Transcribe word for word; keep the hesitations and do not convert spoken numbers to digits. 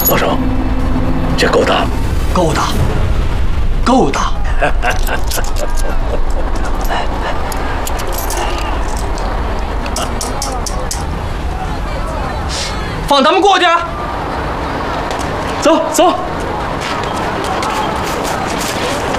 多少？这够大， 够大，够大。 放他们过去。 走走。